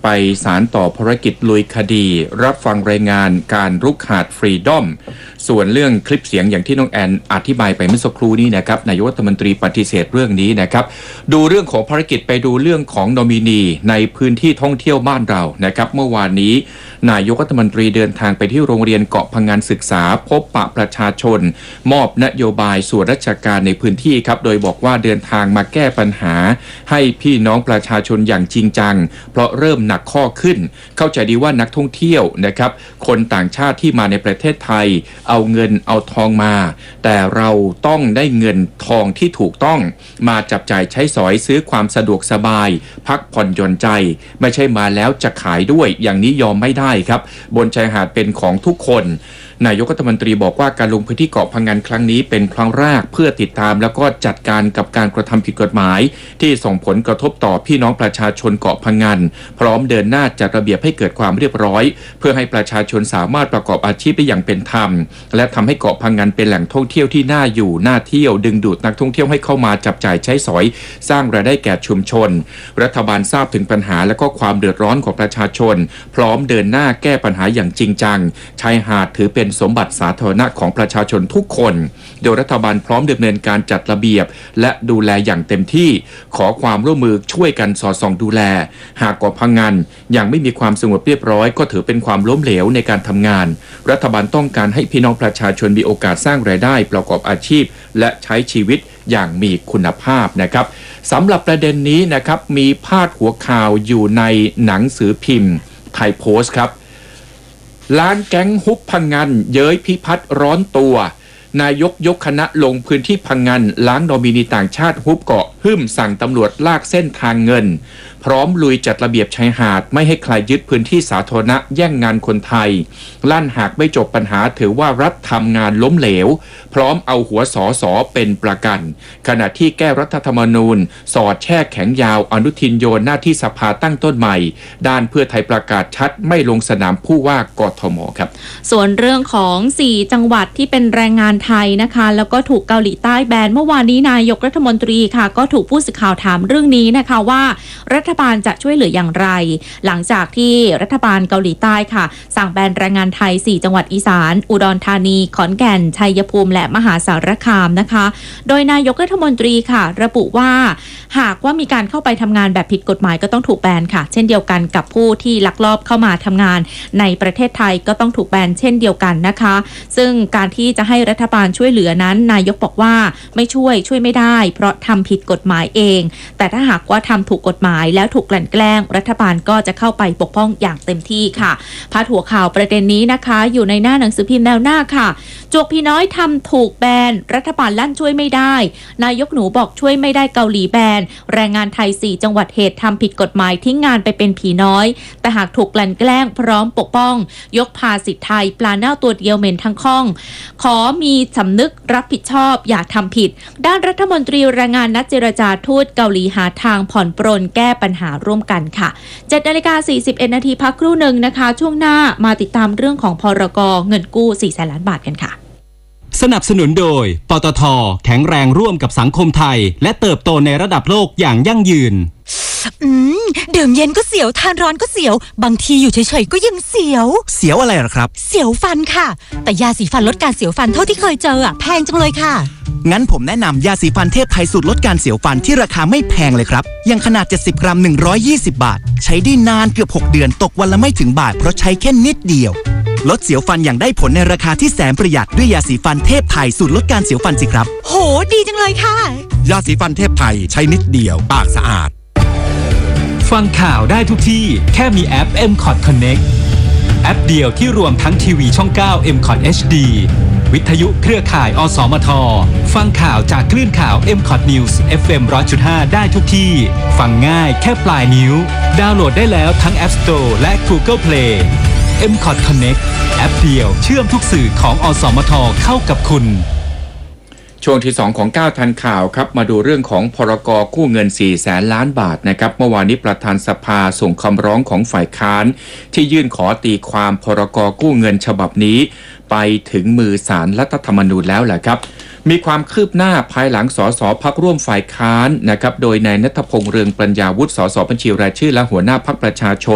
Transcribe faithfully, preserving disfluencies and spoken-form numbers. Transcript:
ไปสารต่อภารกิจลุยคดีรับฟังรายงานการรุกหาดฟรีดอมส่วนเรื่องคลิปเสียงอย่างที่น้องแอนอธิบายไปเมื่อสักครู่นี้นะครับนายกรัฐมนตรีปฏิเสธเรื่องนี้นะครับดูเรื่องของภารกิจไปดูเรื่องของนอมินีในพื้นที่ท่องเที่ยวบ้านเรานะครับเมื่อวานนี้นายกรัฐมนตรีเดินทางไปที่โรงเรียนเกาะพังงานศึกษาพบปะประชาชนมอบนโยบายส่วนราชการในพื้นที่ครับโดยบอกว่าเดินทางมาแก้ปัญหาให้พี่น้องประชาชนอย่างจริงจังเพราะเริ่มหนักข้อขึ้นเข้าใจดีว่านักท่องเที่ยวนะครับคนต่างชาติที่มาในประเทศไทยเอาเงินเอาทองมาแต่เราต้องได้เงินทองที่ถูกต้องมาจับจ่ายใช้สอยซื้อความสะดวกสบายพักผ่อนหย่อนใจไม่ใช่มาแล้วจะขายด้วยอย่างนี้ยอมไม่ได้ครับบนชายหาดเป็นของทุกคนนายกรัฐมนตรีบอกว่าการลงพื้นที่เกาะพังงานครั้งนี้เป็นครั้งแรกเพื่อติดตามแล้วก็จัดการกับการกระทำผิดกฎหมายที่ส่งผลกระทบต่อพี่น้องประชาชนเกาะพังงานพร้อมเดินหน้าจัดระเบียบให้เกิดความเรียบร้อยเพื่อให้ประชาชนสามารถประกอบอาชีพได้อย่างเป็นธรรมและทำให้เกาะพังงานเป็นแหล่งท่องเที่ยวที่น่าอยู่น่าเที่ยวดึงดูดนักท่องเที่ยวให้เข้ามาจับจ่ายใช้สอยสร้างรายได้แก่ชุมชนรัฐบาลทราบถึงปัญหาและก็ความเดือดร้อนของประชาชนพร้อมเดินหน้าแก้ปัญหาอย่างจริงจังชายหาดถือเป็นสมบัติสาธารณะของประชาชนทุกคนโดยรัฐบาลพร้อมดำเนินการจัดระเบียบและดูแลอย่างเต็มที่ขอความร่วมมือช่วยกันสอดส่องดูแลหากเกาะพังงานยังไม่มีความสงบเรียบร้อยก็ถือเป็นความล้มเหลวในการทำงานรัฐบาลต้องการให้พี่น้องประชาชนมีโอกาสสร้างรายได้ประกอบอาชีพและใช้ชีวิตอย่างมีคุณภาพนะครับสำหรับประเด็นนี้นะครับมีพาดหัวข่าวอยู่ในหนังสือพิมพ์ไทยโพสต์ครับล้านแก๊งฮุบพังงานเย้ยพิพัฒน์ร้อนตัวนายกยกคณะลงพื้นที่พังงานล้างนอมินีต่างชาติฮุบเกาะหึ่มสั่งตำรวจลากเส้นทางเงินพร้อมลุยจัดระเบียบชายหาดไม่ให้ใครยึดพื้นที่สาธารณะแย่งงานคนไทยลั่นหากไม่จบปัญหาถือว่ารัฐทำงานล้มเหลวพร้อมเอาหัวสอสอเป็นประกันขณะที่แก้รัฐธรรมนูญสอดแช่แข็งยาวอนุทินโยนหน้าที่สภาตั้งต้นใหม่ด้านเพื่อไทยประกาศชัดไม่ลงสนามผู้ว่ากทมครับส่วนเรื่องของสี่จังหวัดที่เป็นแรงงานไทยนะคะแล้วก็ถูกเกาหลีใต้แบนเมื่อวานนี้นายกรัฐมนตรีค่ะก็ถูกผู้สื่อข่าวถามเรื่องนี้นะคะว่ารัฐบาลจะช่วยเหลืออย่างไรหลังจากที่รัฐบาลเกาหลีใต้ค่ะสั่งแบนแรงงานไทยสี่จังหวัดอีสานอุดรธานีขอนแก่นชัยภูมิและมหาสารคามนะคะโดยนายกรัฐมนตรีค่ะระบุว่าหากว่ามีการเข้าไปทำงานแบบผิดกฎหมายก็ต้องถูกแบนค่ะเช่นเดียวกันกับผู้ที่ลักลอบเข้ามาทำงานในประเทศไทยก็ต้องถูกแบนเช่นเดียวกันนะคะซึ่งการที่จะให้รัฐบาลช่วยเหลือนั้นนายกบอกว่าไม่ช่วยช่วยไม่ได้เพราะทำผิดกฎหมายเองแต่ถ้าหากว่าทำถูกกฎหมายแล้วถูกกลั่นแกล้งรัฐบาลก็จะเข้าไปปกป้องอย่างเต็มที่ค่ะพาดหัวข่าวประเด็นนี้นะคะอยู่ในหน้าหนังสือพิมพ์แนวหน้าค่ะจวกพี่น้อยทำถูกแบนรัฐบาลลั่นช่วยไม่ได้นายกหนูบอกช่วยไม่ได้เกาหลีแบนแรงงานไทยสี่จังหวัดเหตุทำผิดกฎหมายทิ้งงานไปเป็นผีน้อยแต่หากถูกกลั่นแกล้งพร้อมปกป้องยกภาสิทธิไทยปลาเน่าตัวเดียวเหม็นทั้งข้องขอมีสำนึกรับผิดชอบอย่าทำผิดด้านรัฐมนตรีแรงงานนัดเจรจาทูตเกาหลีหาทางผ่อนปรนแก้ปัญหาร่วมกันค่ะเจ็ดนาฬิกาสี่สิบเอ็ดนาทีพักครู่หนึ่งนะคะช่วงหน้ามาติดตามเรื่องของพรก.เงินกู้สี่แสนล้านบาทกันค่ะสนับสนุนโดยปตท.แข็งแรงร่วมกับสังคมไทยและเติบโตในระดับโลกอย่างยั่งยืนอืมดื่มเย็นก็เสียวทานร้อนก็เสียวบางทีอยู่เฉยๆก็ยังเสียวเสียวอะไรหรอครับเสียวฟันค่ะแต่ยาสีฟันลดการเสียวฟันเท่าที่เคยเจออ่ะแพงจังเลยค่ะงั้นผมแนะนำยาสีฟันเทพไทยสูตรลดการเสียวฟันที่ราคาไม่แพงเลยครับยังขนาดเจ็ดสิบกรัมหนึ่งร้อยยี่สิบบาทใช้ได้นานเกือบหกเดือนตกวันละไม่ถึงบาทเพราะใช้แค่นิดเดียวลดเสียวฟันอย่างได้ผลในราคาที่แสนประหยัดด้วยยาสีฟันเทพไทยสูตรลดการเสียวฟันสิครับโหดีจังเลยค่ะยาสีฟันเทพไทยใช้นิดเดียวปากสะอาดฟังข่าวได้ทุกที่แค่มีแอป เอ็ม คอท Connect แอปเดียวที่รวมทั้งทีวีช่องเก้า เอ็ม คอท เอช ดี วิทยุเครือข่ายอสมทฟังข่าวจากคลื่นข่าว เอ็ม คอท News เอฟ เอ็ม หนึ่งร้อยจุดห้า ได้ทุกที่ฟังง่ายแค่ปลายนิ้วดาวน์โหลดได้แล้วทั้ง App Store และ Google Play เอ็ม คอท Connect แอปเดียวเชื่อมทุกสื่อของอสมทเข้ากับคุณช่วงที่สองของก้าวทันข่าวครับมาดูเรื่องของพรก.กู้เงินสี่แสนล้านบาทนะครับเมื่อวานนี้ประธานสภาส่งคำร้องของฝ่ายค้านที่ยื่นขอตีความพรก.กู้เงินฉบับนี้ไปถึงมือศาลรัฐธรรมนูญแล้วแหละครับมีความคืบหน้าภายหลังสสพรรคร่วมฝ่ายค้านนะครับโดยนายณัฐพงษ์เรืองปัญญาวุฒิสสบัญชีรายชื่อและหัวหน้าพรรคประชาชน